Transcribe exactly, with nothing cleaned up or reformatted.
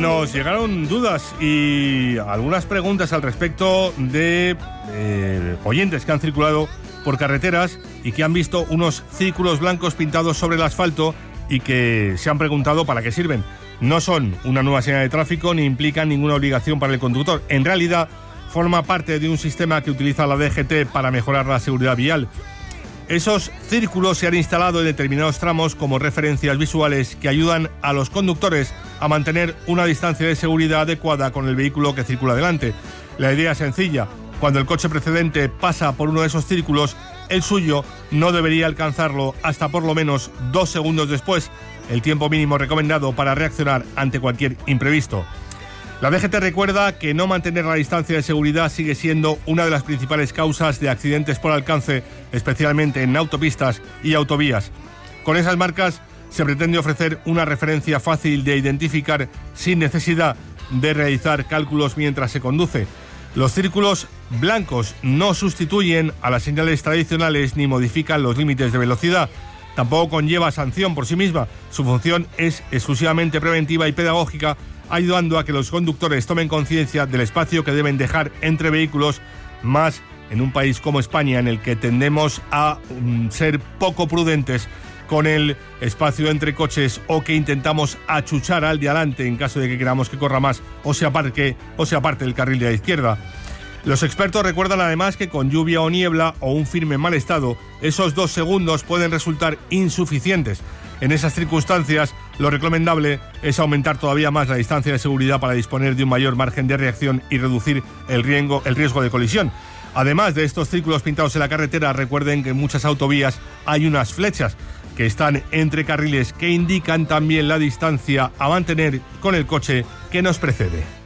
Nos llegaron dudas y algunas preguntas al respecto de eh, oyentes que han circulado por carreteras y que han visto unos círculos blancos pintados sobre el asfalto y que se han preguntado para qué sirven. No son una nueva señal de tráfico ni implican ninguna obligación para el conductor. En realidad, forma parte de un sistema que utiliza la D G T para mejorar la seguridad vial. Esos círculos se han instalado en determinados tramos como referencias visuales que ayudan a los conductores a mantener una distancia de seguridad adecuada con el vehículo que circula delante. La idea es sencilla. Cuando el coche precedente pasa por uno de esos círculos, el suyo no debería alcanzarlo hasta por lo menos dos segundos después, el tiempo mínimo recomendado para reaccionar ante cualquier imprevisto. La D G T recuerda que no mantener la distancia de seguridad sigue siendo una de las principales causas de accidentes por alcance, especialmente en autopistas y autovías. Con esas marcas se pretende ofrecer una referencia fácil de identificar sin necesidad de realizar cálculos mientras se conduce. Los círculos blancos no sustituyen a las señales tradicionales ni modifican los límites de velocidad. Tampoco conlleva sanción por sí misma. Su función es exclusivamente preventiva y pedagógica, ayudando a que los conductores tomen conciencia del espacio que deben dejar entre vehículos, más en un país como España, en el que tendemos a um, ser poco prudentes con el espacio entre coches, o que intentamos achuchar al de adelante en caso de que queramos que corra más o se aparque, o se aparte del carril de la izquierda. Los expertos recuerdan además que con lluvia o niebla o un firme en mal estado, esos dos segundos pueden resultar insuficientes. En esas circunstancias, lo recomendable es aumentar todavía más la distancia de seguridad para disponer de un mayor margen de reacción y reducir el riesgo, el riesgo de colisión. Además de estos círculos pintados en la carretera, recuerden que en muchas autovías hay unas flechas que están entre carriles que indican también la distancia a mantener con el coche que nos precede.